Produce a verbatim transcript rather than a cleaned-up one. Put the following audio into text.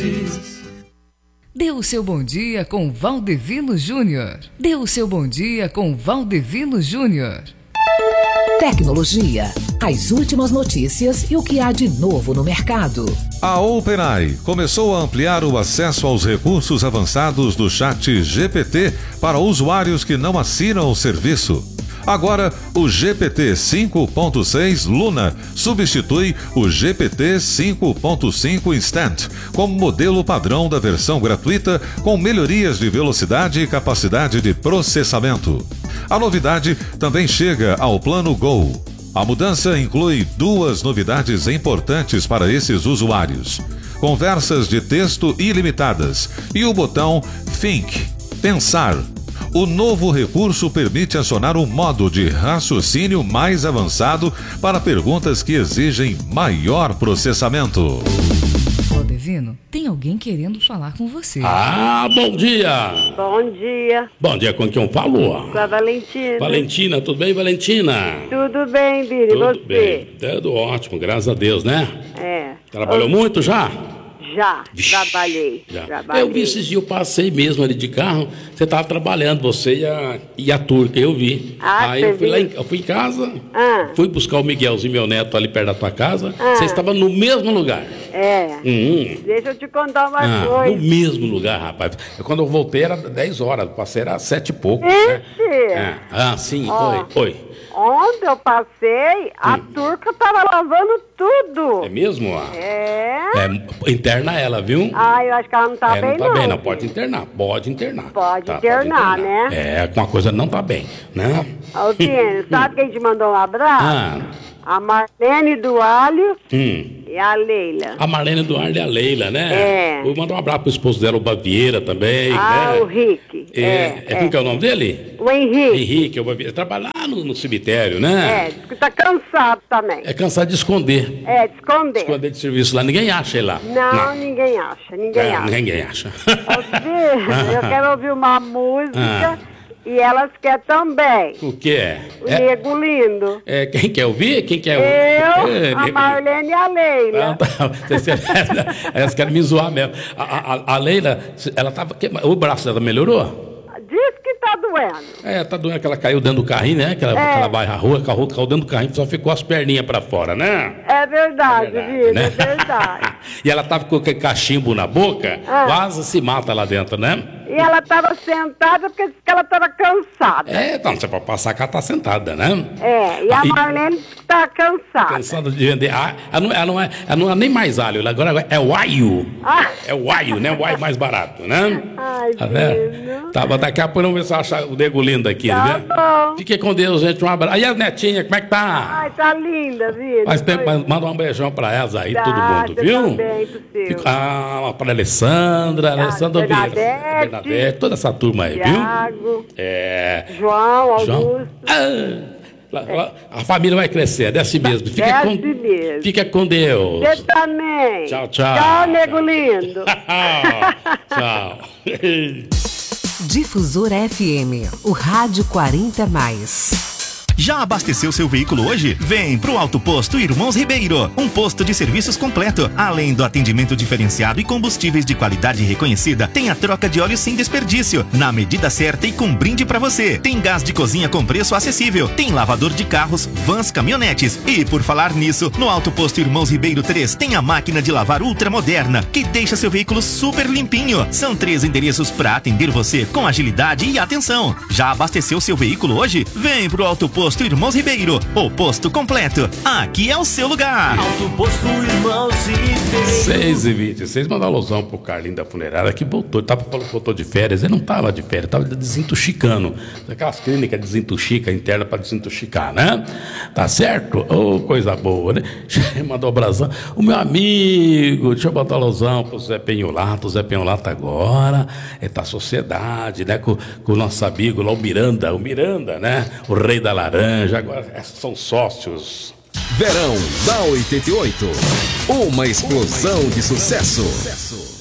Lages. Dê o seu bom dia com Valdevino Júnior. Dê o seu bom dia com Valdevino Júnior. Tecnologia, as últimas notícias e o que há de novo no mercado. A OpenAI começou a ampliar o acesso aos recursos avançados do chat G P T para usuários que não assinam o serviço. Agora, o G P T cinco ponto seis Luna substitui o G P T cinco ponto cinco Instant como modelo padrão da versão gratuita, com melhorias de velocidade e capacidade de processamento. A novidade também chega ao plano Go. A mudança inclui duas novidades importantes para esses usuários: conversas de texto ilimitadas e o botão Think, pensar. O novo recurso permite acionar um modo de raciocínio mais avançado para perguntas que exigem maior processamento. Valdevino, tem alguém querendo falar com você. Ah, bom dia! Bom dia. Bom dia, com quem eu falo? Com a Valentina. Valentina, tudo bem, Valentina? Tudo bem, Biri, Tudo você? bem, tudo ótimo, graças a Deus, né? É. Trabalhou Eu... muito já? Já, Vixe, trabalhei, já. trabalhei. Eu vi esses dias, eu passei mesmo ali de carro, você estava trabalhando, você e a, e a turca, eu vi. Ah, Aí eu fui, lá em, viu? eu fui em casa, Ah. fui buscar o Miguelzinho, meu neto, ali perto da tua casa, Ah. você estava no mesmo lugar. É. Hum. Deixa eu te contar uma Ah, no coisa. mesmo lugar, rapaz. Eu, quando eu voltei era dez horas, passei era sete e pouco. Né? Ixi! É. Ah, sim, Ó. oi, oi. Ontem eu passei, a turca tava lavando tudo. É mesmo? Ah? É? É, interna ela, viu? Ah, eu acho que ela não tá é, bem, não tá não. bem, não. filho. Pode internar, pode internar. Pode Tá, internar, né? É, com uma coisa não tá bem, né? Ô, Pino, sabe quem te mandou um abraço? Ah, A Marlene do Alho hum. e a Leila. A Marlene Eduardo e a Leila, né? É. Vou mandar um abraço pro esposo dela, o Bavieira também, Ah, né? o Rick. É, É, é, como que é o nome dele? O Henrique. Henrique, o Bavieira. Trabalha lá no, no cemitério, né? É, diz que tá cansado também. É cansado de esconder. É, de esconder. Esconder de serviço lá, ninguém acha ele lá. Não, ninguém acha, ninguém É, acha. ninguém acha. Ô, Bia, eu quero ouvir uma música e elas querem também. O que é? O É, Nego Lindo. é, quem quer ouvir? Quem quer Eu, ouvir? É, a nego- Marlene e a Leila. Ah, tá. Vocês- Elas querem me zoar mesmo. A, a- a Leila, ela tava. O braço dela melhorou? Diz que tá doendo. É, tá doendo que ela caiu dentro do carrinho, né? Que ela, É. que ela vai na rua, caiu, caiu dentro do carrinho, só ficou as perninhas pra fora, né? É verdade, É verdade, Vitor, né? é verdade. E ela tava com aquele cachimbo na boca, Ah. quase se mata lá dentro, né? E ela tava sentada porque disse que ela tava cansada. É, então, você pode passar que ela tá sentada, né? É, e a Ah, e- Marlene disse que tá cansada. Cansada de vender. Ah, ela, não, ela, não é, ela não é nem mais alho, ela agora é o aio. Ah. É o aio, né? O aio mais barato, né? Ai, Tá vendo? Deus. Tá, mas daqui a pouco vamos ver se eu achar o Nego Lindo aqui, Tá né? bom. Fique com Deus, gente. Um abraço. Aí a netinha, como é que tá? Ai, tá linda, Vitor. Faz tempo, mas manda um beijão pra elas aí, Tá, todo mundo, você viu? também, pro seu. Fica- Ah, pra Alessandra, Alessandra Vieira. Bernadette. Bernadette, toda essa turma aí, viu? Tiago, É. João, Augusto. João. Ah, lá- lá- a família vai crescer, desce mesmo. Fica Desce com, mesmo. Fica com Deus. Você também. Tchau, tchau. Tchau, Nego Lindo. Tchau. Difusora F M, o rádio quarenta mais. Já abasteceu seu veículo hoje? Vem pro Auto Posto Irmãos Ribeiro, um posto de serviços completo. Além do atendimento diferenciado e combustíveis de qualidade reconhecida, tem a troca de óleo sem desperdício, na medida certa e com brinde pra você. Tem gás de cozinha com preço acessível, tem lavador de carros, vans, caminhonetes. E por falar nisso, no Auto Posto Irmãos Ribeiro três tem a máquina de lavar ultramoderna, que deixa seu veículo super limpinho. São três endereços pra atender você com agilidade e atenção. Já abasteceu seu veículo hoje? Vem pro Auto Posto Irmãos Ribeiro, o posto completo. Aqui é o seu lugar. Alto Posto Irmãos Ribeiro. seis e vinte e seis, manda alusão pro Carlinho da funerária que voltou. Ele tava falando que voltou de férias. Ele não tava de férias, tava desintoxicando. Aquelas clínicas desintoxica interna pra desintoxicar, né? Tá certo? Ô, coisa boa, né? Mandou abração. O meu amigo, deixa eu botar alusão pro Zé Penholato. O Zé Penholato agora é da sociedade, né? Com, com o nosso amigo lá, o Miranda. O Miranda, né? O rei da laranja. Agora são sócios. Verão da oitenta e oito. Uma explosão de sucesso.